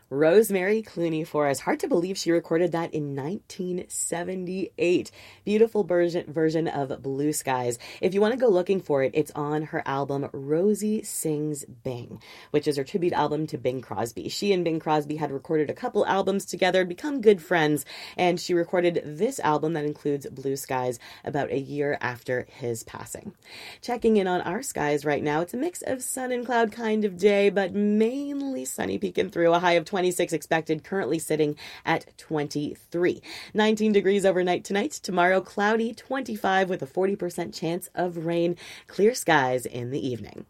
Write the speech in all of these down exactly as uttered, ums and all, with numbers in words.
Rosemary Clooney for us. Hard to believe she recorded that in nineteen seventy-eight. Beautiful version version of Blue Skies. If you want to go looking for it, it's on her album Rosie Sings Bing, which is her tribute album to Bing Crosby. She and Bing Crosby had recorded a couple albums together, become good friends, and she recorded this album that includes Blue Skies about a year after his passing. Checking in on our skies right now, it's a mix of sun and cloud kind of day, but mainly sunny peeking through. A high of twenty-six expected, currently sitting at twenty-three. nineteen degrees overnight tonight. Tomorrow, cloudy, twenty-five with a forty percent chance of rain. Clear skies in the evening.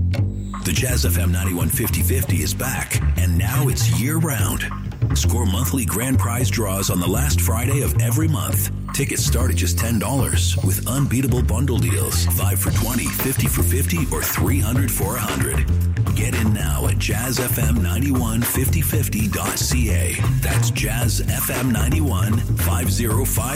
The Jazz F M ninety-one fifty fifty is back, and now it's year-round. Score monthly grand prize draws on the last Friday of every month. Tickets start at just ten dollars with unbeatable bundle deals. five for twenty, fifty for fifty, or three hundred for one hundred. Get in now at jazz f m ninety-one fifty fifty dot c a. That's jazz f m ninety-one fifty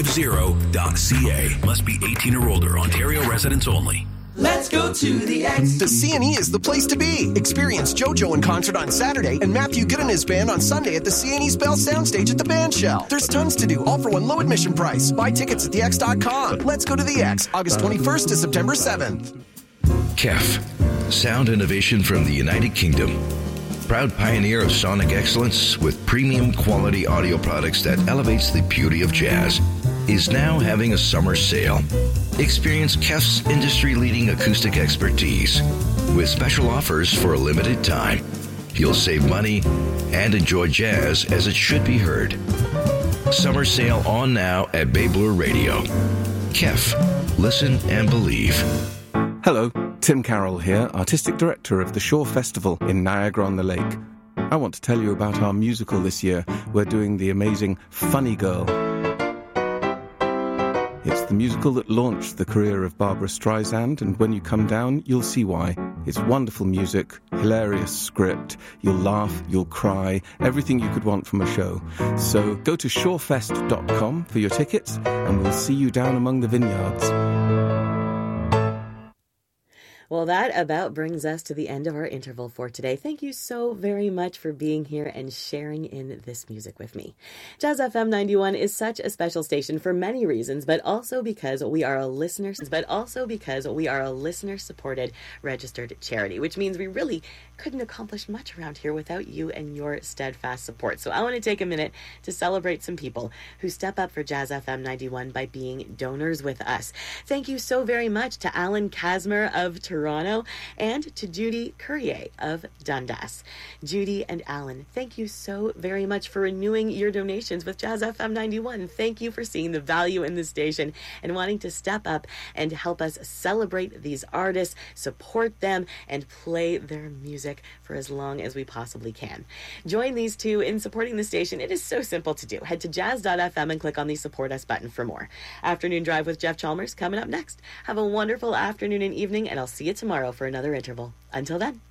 fifty dot c a. Must be eighteen or older. Ontario residents only. Let's go to the X. The C and E is the place to be. Experience JoJo in concert on Saturday and Matthew Good and his band on Sunday at the C and E's Bell Soundstage at the Band Shell. There's tons to do, all for one low admission price. Buy tickets at the x dot com. Let's go to the X, August twenty-first to September seventh. K E F, sound innovation from the United Kingdom. Proud pioneer of sonic excellence with premium quality audio products that elevates the beauty of jazz, is now having a summer sale. Experience K E F's industry-leading acoustic expertise with special offers for a limited time. You'll save money and enjoy jazz as it should be heard. Summer sale on now at Bay Blue Radio. K E F, listen and believe. Hello, Tim Carroll here, Artistic Director of the Shore Festival in Niagara-on-the-Lake. I want to tell you about our musical this year. We're doing the amazing Funny Girl. It's the musical that launched the career of Barbra Streisand, and when you come down, you'll see why. It's wonderful music, hilarious script, you'll laugh, you'll cry, everything you could want from a show. So go to shorefest dot com for your tickets, and we'll see you down among the vineyards. Well, that about brings us to the end of our interval for today. Thank you so very much for being here and sharing in this music with me. Jazz F M ninety-one is such a special station for many reasons, but also because we are a listener, but also because we are a listener-supported registered charity, which means we really couldn't accomplish much around here without you and your steadfast support. So I want to take a minute to celebrate some people who step up for Jazz F M ninety-one by being donors with us. Thank you so very much to Alan Kasmer of Toronto and to Judy Courier of Dundas. Judy and Alan, thank you so very much for renewing your donations with Jazz F M ninety-one. Thank you for seeing the value in the station and wanting to step up and help us celebrate these artists, support them, and play their music for as long as we possibly can. Join these two in supporting the station. It is so simple to do. Head to jazz dot f m and click on the Support Us button for more. Afternoon Drive with Jeff Chalmers coming up next. Have a wonderful afternoon and evening, and I'll see you tomorrow for another interval. Until then.